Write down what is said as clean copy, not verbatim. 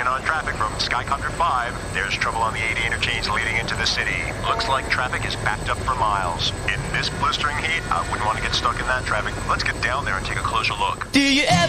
in on traffic from Skycopter 5. There's trouble on the 80 interchange leading into the city. Looks like traffic is backed up for miles. In this blistering heat, I wouldn't want to get stuck in that traffic. Let's get down there and take a closer look. Do you ever